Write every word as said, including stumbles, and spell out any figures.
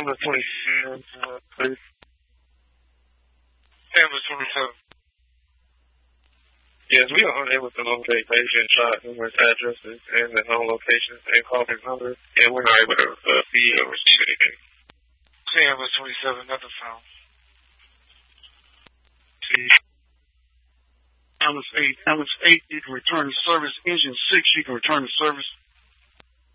Ambulance twenty-seven, please. Ambulance twenty-seven. Yes, we are unable to locate patient shot numerous addresses and the home locations and call his number, and we're not able to uh, see or receive anything. Okay, Ambulance twenty-seven, nothing found. See. Ambulance eight, Ambulance eight, you can return to service. Engine six, you can return to service.